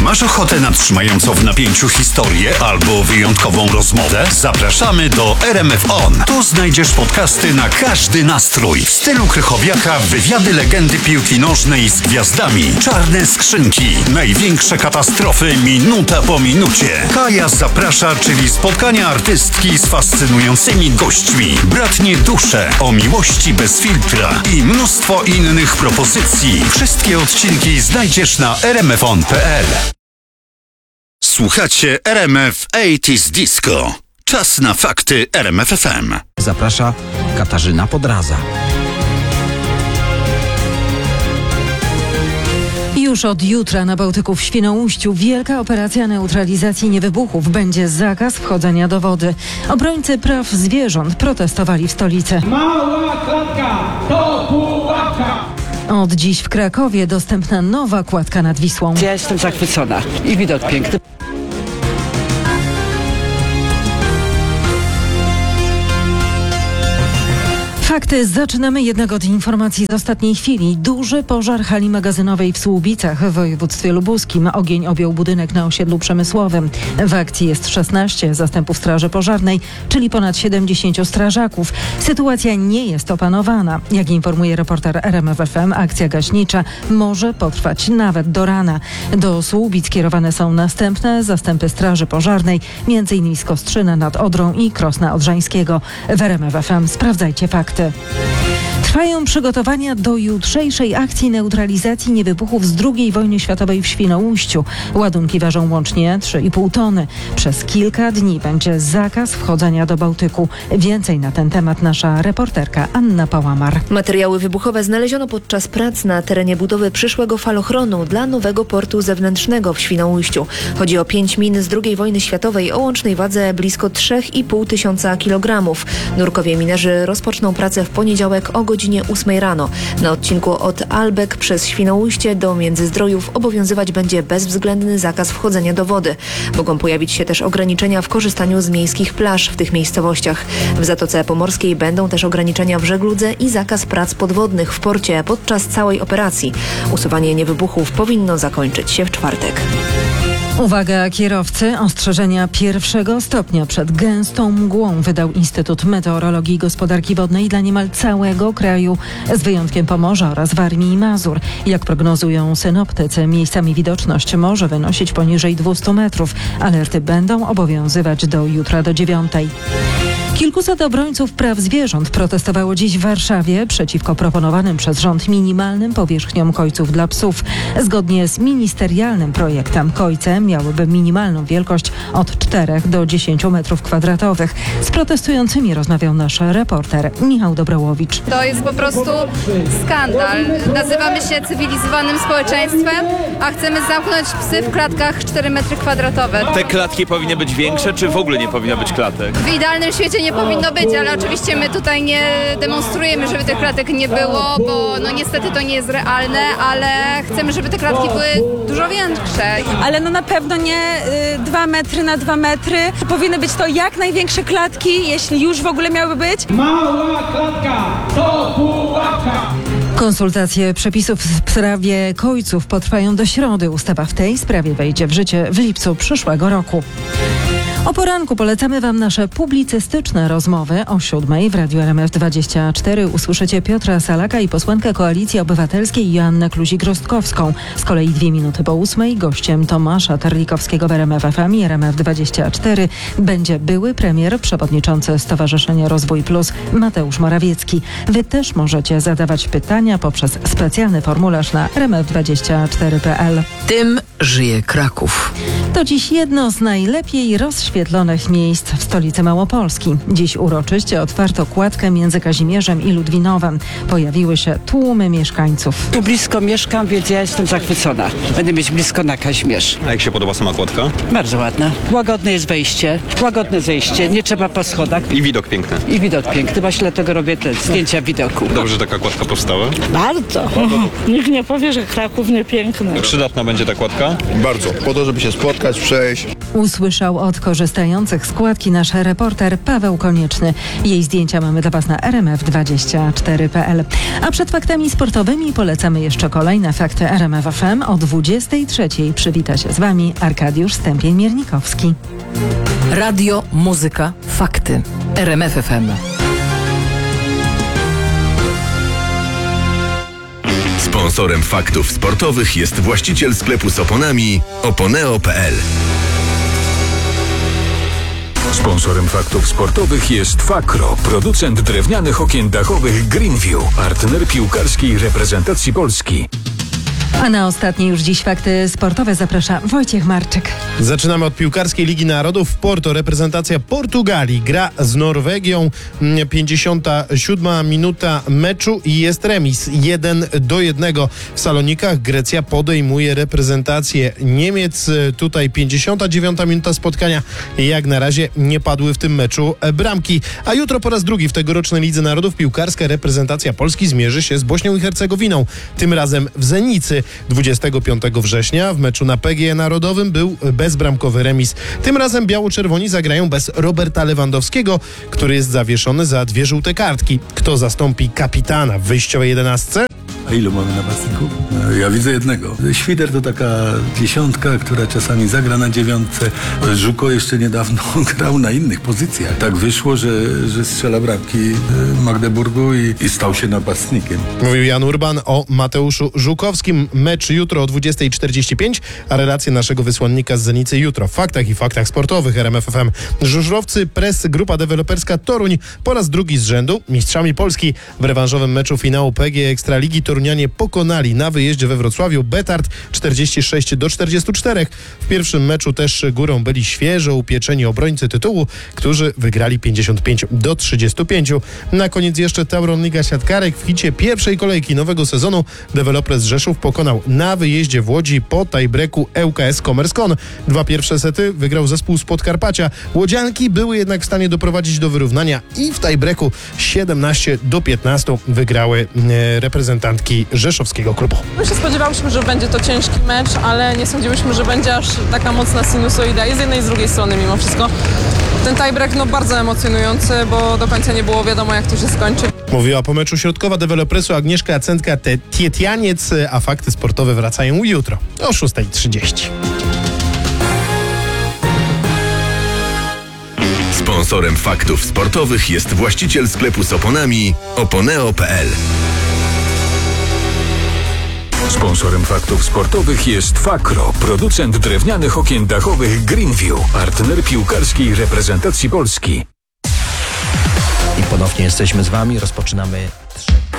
Masz ochotę na trzymającą w napięciu historię albo wyjątkową rozmowę? Zapraszamy do RMF On. Tu znajdziesz podcasty na każdy nastrój. W stylu Krychowiaka wywiady legendy piłki nożnej z gwiazdami. Czarne skrzynki. Największe katastrofy minuta po minucie. Kaja zaprasza, czyli spotkania artystki z fascynującymi gośćmi. Bratnie dusze o miłości bez filtra i mnóstwo innych propozycji. Wszystkie odcinki znajdziesz na rmfon.pl. Słuchacie RMF 80's Disco. Czas na fakty RMF FM. Zaprasza Katarzyna Podraza. Już od jutra na Bałtyku w Świnoujściu wielka operacja neutralizacji niewybuchów. Będzie zakaz wchodzenia do wody. Obrońcy praw zwierząt protestowali w stolicy. Mała klatka to pułapka. Od dziś w Krakowie dostępna nowa kładka nad Wisłą. Ja jestem zachwycona i widok piękny. Fakty. Zaczynamy jednak od informacji z ostatniej chwili. Duży pożar hali magazynowej w Słubicach w województwie lubuskim. Ogień objął budynek na osiedlu przemysłowym. W akcji jest 16 zastępów straży pożarnej, czyli ponad 70 strażaków. Sytuacja nie jest opanowana. Jak informuje reporter RMF FM, akcja gaśnicza może potrwać nawet do rana. Do Słubic kierowane są następne zastępy straży pożarnej, m.in. z Kostrzyna nad Odrą i Krosna Odrzańskiego. W RMF FM sprawdzajcie fakty. Trwają przygotowania do jutrzejszej akcji neutralizacji niewybuchów z II wojny światowej w Świnoujściu. Ładunki ważą łącznie 3,5 tony. Przez kilka dni będzie zakaz wchodzenia do Bałtyku. Więcej na ten temat nasza reporterka Anna Pałamar. Materiały wybuchowe znaleziono podczas prac na terenie budowy przyszłego falochronu dla nowego portu zewnętrznego w Świnoujściu. Chodzi o 5 min z II wojny światowej o łącznej wadze blisko 3,5 tysiąca kilogramów. Nurkowie minerzy rozpoczną pracę w poniedziałek o godzinie 8 rano. Na odcinku od Albek przez Świnoujście do Międzyzdrojów obowiązywać będzie bezwzględny zakaz wchodzenia do wody. Mogą pojawić się też ograniczenia w korzystaniu z miejskich plaż w tych miejscowościach. W Zatoce Pomorskiej będą też ograniczenia w żegludze i zakaz prac podwodnych w porcie podczas całej operacji. Usuwanie niewybuchów powinno zakończyć się w czwartek. Uwaga kierowcy, ostrzeżenia 1. stopnia przed gęstą mgłą wydał Instytut Meteorologii i Gospodarki Wodnej dla niemal całego kraju, z wyjątkiem Pomorza oraz Warmii i Mazur. Jak prognozują synoptycy, miejscami widoczność może wynosić poniżej 200 metrów. Alerty będą obowiązywać do jutra do 9. Kilkuset obrońców praw zwierząt protestowało dziś w Warszawie przeciwko proponowanym przez rząd minimalnym powierzchniom kojców dla psów. Zgodnie z ministerialnym projektem kojce miałyby minimalną wielkość od 4 do 10 metrów kwadratowych. Z protestującymi rozmawiał nasz reporter Michał Dobrołowicz. To jest po prostu skandal. Nazywamy się cywilizowanym społeczeństwem, a chcemy zamknąć psy w klatkach 4 metry kwadratowe. Te klatki powinny być większe, czy w ogóle nie powinno być klatek? W idealnym świecie nie powinno być, ale oczywiście my tutaj nie demonstrujemy, żeby tych klatek nie było, bo no niestety to nie jest realne, ale chcemy, żeby te klatki były dużo większe. Ale no na pewno nie 2 metry na 2 metry. Powinny być to jak największe klatki, jeśli już w ogóle miałyby być. Mała klatka to pułapka. Konsultacje przepisów w sprawie kojców potrwają do środy. Ustawa w tej sprawie wejdzie w życie w lipcu przyszłego roku. O poranku polecamy Wam nasze publicystyczne rozmowy. O 7:00 w Radiu RMF24 usłyszycie Piotra Salaka i posłankę Koalicji Obywatelskiej Joannę Kluzik-Rostkowską. Z kolei 2 minuty po 8:00 gościem Tomasza Terlikowskiego w RMF FM i RMF24 będzie były premier, przewodniczący Stowarzyszenia Rozwój Plus Mateusz Morawiecki. Wy też możecie zadawać pytania poprzez specjalny formularz na rmf24.pl. Tym żyje Kraków. To dziś jedno z najlepiej rozświetlonych miejsc w stolicy Małopolski. Dziś uroczyście otwarto kładkę między Kazimierzem i Ludwinowem. Pojawiły się tłumy mieszkańców. Tu blisko mieszkam, więc ja jestem zachwycona. Będę mieć blisko na Kazimierz. A jak się podoba sama kładka? Bardzo ładna. Łagodne jest wejście, łagodne zejście, nie trzeba po schodach. I widok piękny. I widok piękny. Właśnie dlatego robię te zdjęcia widoku. Dobrze, że taka kładka powstała. Bardzo. Nikt nie powie, że Kraków nie piękny. Przydatna będzie ta kładka? Bardzo. Po to, żeby się spotkać, przejść. Usłyszał od korzystających z kładki nasz reporter Paweł Konieczny. Jej zdjęcia mamy dla Was na rmf24.pl. A przed faktami sportowymi polecamy jeszcze kolejne fakty RMF FM o 23:00. Przywita się z Wami Arkadiusz Stępień-Miernikowski. Radio, muzyka, fakty. RMF FM. Sponsorem faktów sportowych jest właściciel sklepu z oponami oponeo.pl. Sponsorem faktów sportowych jest Fakro, producent drewnianych okien dachowych Greenview, partner piłkarskiej reprezentacji Polski. A na ostatnie już dziś fakty sportowe zaprasza Wojciech Marczyk. Zaczynamy od piłkarskiej Ligi Narodów. W Porto reprezentacja Portugalii gra z Norwegią. 57 minuta meczu i jest remis 1-1 w Salonikach. Grecja podejmuje reprezentację Niemiec. Tutaj 59 minuta spotkania. Jak na razie nie padły w tym meczu bramki. A jutro po raz drugi w tegorocznej Lidze Narodów piłkarska reprezentacja Polski zmierzy się z Bośnią i Hercegowinną. Tym razem w Zenicy. 25 września w meczu na PGE Narodowym był bezbramkowy remis. Tym razem biało-czerwoni zagrają bez Roberta Lewandowskiego, który jest zawieszony za 2 żółte kartki. Kto zastąpi kapitana w wyjściowej 11? A ilu mamy napastników? Ja widzę jednego. Świder to taka dziesiątka, która czasami zagra na 9. Żuko jeszcze niedawno grał na innych pozycjach. Tak wyszło, że strzela bramki Magdeburgu i stał się napastnikiem. Mówił Jan Urban o Mateuszu Żukowskim. Mecz jutro o 20:45, a relacje naszego wysłannika z Zenicy jutro w faktach i faktach sportowych RMF FM. Żużlowcy Press Grupa Deweloperska Toruń po raz drugi z rzędu mistrzami Polski. W rewanżowym meczu finału PGE Ekstraligi Torunianie pokonali na wyjeździe we Wrocławiu Betard 46-44. W pierwszym meczu też górą byli świeżo upieczeni obrońcy tytułu, którzy wygrali 55-35. Na koniec jeszcze Tauron Liga Siatkarek. W hicie pierwszej kolejki nowego sezonu Developers Rzeszów pokonał na wyjeździe w Łodzi po tiebreaku ŁKS Commerce.con. 2 pierwsze sety wygrał zespół z Podkarpacia. Łodzianki były jednak w stanie doprowadzić do wyrównania i w tiebreaku 17-15 wygrały reprezentantki rzeszowskiego klubu. My się spodziewałyśmy, że będzie to ciężki mecz, ale nie sądziłyśmy, że będzie aż taka mocna sinusoida i z jednej i z drugiej strony mimo wszystko. Ten tiebreak bardzo emocjonujący, bo do końca nie było wiadomo, jak to się skończy. Mówiła po meczu środkowa Developresu Agnieszka Centka-Tietjaniec, a fakty sportowe wracają jutro o 6:30. Sponsorem faktów sportowych jest właściciel sklepu z oponami oponeo.pl. Sponsorem faktów sportowych jest Fakro, producent drewnianych okien dachowych Greenview, partner piłkarskiej reprezentacji Polski. I ponownie jesteśmy z Wami. Rozpoczynamy